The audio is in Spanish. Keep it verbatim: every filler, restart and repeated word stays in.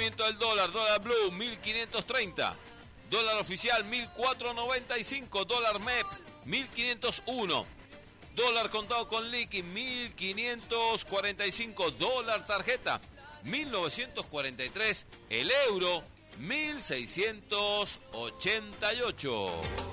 comportamiento del dólar. Dólar blue, mil quinientos treinta. Dólar oficial, mil cuatrocientos noventa y cinco. Dólar M E P, mil quinientos uno. Dólar contado con liqui, mil quinientos cuarenta y cinco. Dólar tarjeta, mil novecientos cuarenta y tres. El euro, mil seiscientos ochenta y ocho.